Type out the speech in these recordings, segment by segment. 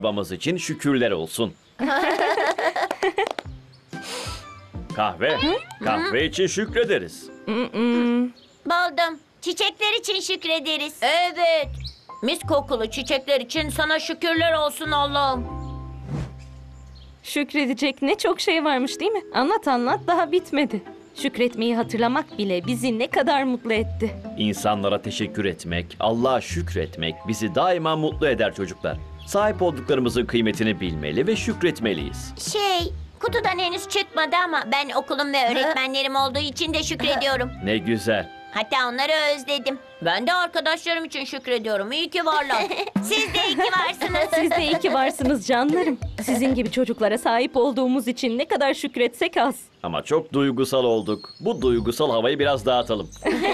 babamız için şükürler olsun. Kahve. Kahve için şükrederiz. Buldum. Çiçekler için şükrederiz. Evet. Mis kokulu çiçekler için sana şükürler olsun Allah'ım. Şükredecek ne çok şey varmış değil mi? Anlat anlat daha bitmedi. Şükretmeyi hatırlamak bile bizi ne kadar mutlu etti. İnsanlara teşekkür etmek, Allah'a şükretmek bizi daima mutlu eder çocuklar. Sahip olduklarımızın kıymetini bilmeli ve şükretmeliyiz. Kutudan henüz çıkmadı ama ben okulum ve öğretmenlerim olduğu için de şükrediyorum. Ne güzel. Hatta onları özledim. Ben de arkadaşlarım için şükrediyorum. İyi ki varlar. Siz de iyi ki varsınız. Siz de iyi ki varsınız canlarım. Sizin gibi çocuklara sahip olduğumuz için ne kadar şükretsek az. Ama çok duygusal olduk. Bu duygusal havayı biraz dağıtalım.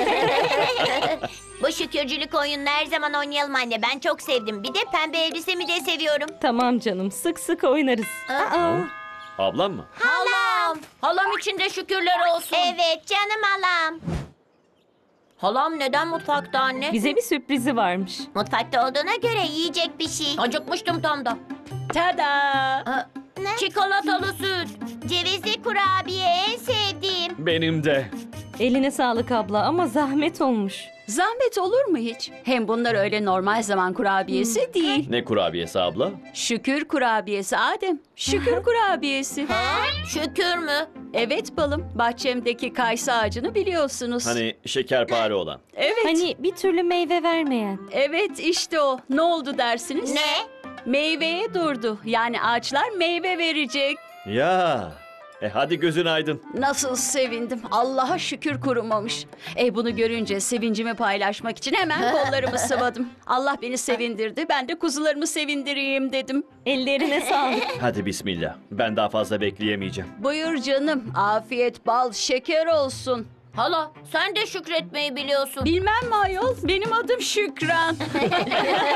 Bu şükürcülük oyununu her zaman oynayalım anne. Ben çok sevdim. Bir de pembe elbisemi de seviyorum. Tamam canım, sık sık oynarız. Aa, Ablam mı? Halam. Halam için de şükürler olsun. Evet canım halam. Halam neden mutfakta anne? bize bir sürprizi varmış. Mutfakta olduğuna göre yiyecek bir şey. Acıkmıştım tam da. Tada! Çikolatalı süt. Cevizli kurabiye en sevdiğim. Benim de. Eline sağlık abla ama zahmet olmuş. Zahmet olur mu hiç? Hem bunlar öyle normal zaman kurabiyesi değil. Ne kurabiyesi abla? Şükür kurabiyesi Adem. Şükür kurabiyesi. Şükür mü? Evet balım. Bahçemdeki kayısı ağacını biliyorsunuz. Hani şekerpare olan. Evet. Hani bir türlü meyve vermeyen. Evet işte o. Ne oldu dersiniz? Ne? Meyveye durdu. Yani ağaçlar meyve verecek. Ya. Hadi gözün aydın. Nasıl sevindim. Allah'a şükür kurumamış. Bunu görünce sevincimi paylaşmak için hemen kollarımı sıvadım. Allah beni sevindirdi. Ben de kuzularımı sevindireyim dedim. Ellerine sağlık. Hadi bismillah. Ben daha fazla bekleyemeyeceğim. Buyur canım. Afiyet, bal, şeker olsun. Hala sen de şükretmeyi biliyorsun. Bilmem mi ayol? Benim adım Şükran.